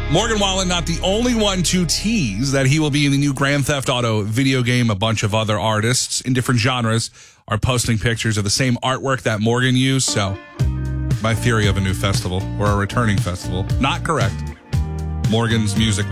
Morgan Wallen, not the only one to tease that he will be in the new Grand Theft Auto video game. A bunch of other artists in different genres are posting pictures of the same artwork that Morgan used. So my theory of a new festival or a returning festival, not correct. Morgan's music